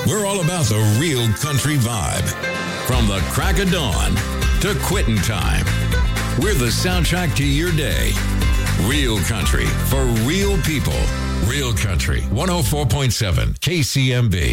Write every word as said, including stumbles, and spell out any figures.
We're all about the real country vibe. From the crack of dawn to quitting time. We're the soundtrack to your day. Real country for real people. Real Country one oh four point seven K C M B.